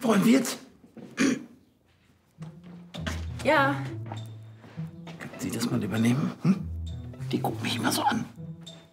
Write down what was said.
Wollen wir jetzt? Ja. Können Sie das mal übernehmen? Hm? Die guckt mich immer so an.